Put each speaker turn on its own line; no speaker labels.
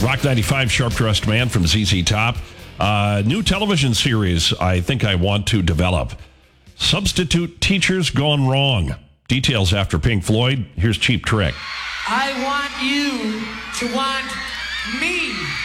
Rock 95, Sharp Dressed Man from ZZ Top. New television series I think I want to develop. Substitute Teachers Gone Wrong. Details after Pink Floyd. Here's Cheap Trick.
I want you to want me.